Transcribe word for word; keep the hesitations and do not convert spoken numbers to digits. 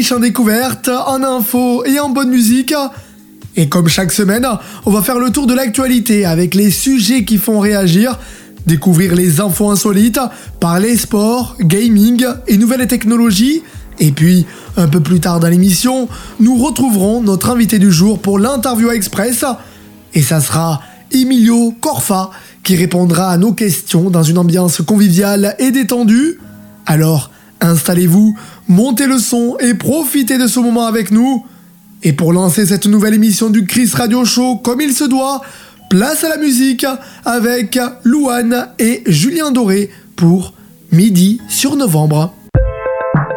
riche en découvertes, en infos et en bonne musique. Et comme chaque semaine, on va faire le tour de l'actualité avec les sujets qui font réagir, découvrir les infos insolites, parler sport, gaming et nouvelles technologies. Et puis, un peu plus tard dans l'émission, nous retrouverons notre invité du jour pour l'interview express. Et ça sera Emilio Corfa qui répondra à nos questions dans une ambiance conviviale et détendue. Alors, installez-vous, montez le son et profitez de ce moment avec nous. Et pour lancer cette nouvelle émission du Chris Radio Show comme il se doit, place à la musique avec Louane et Julien Doré pour Midi sur Novembre.